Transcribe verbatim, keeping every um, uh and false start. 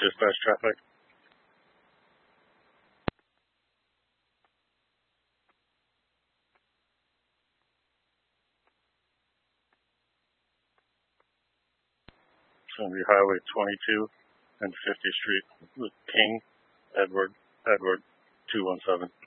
dispatch traffic. It's going to be Highway twenty-two and fiftieth Street with King, Edward, Edward, two one seven.